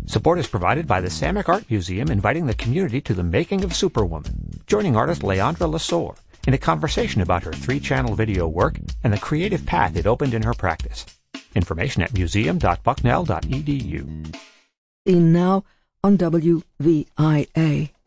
Support is provided by the Samick Art Museum, inviting the community to the making of Superwoman, joining artist Leandra Lesueur in a conversation about her 3-channel video work and the creative path it opened in her practice. Information at museum.bucknell.edu. Now on WVIA.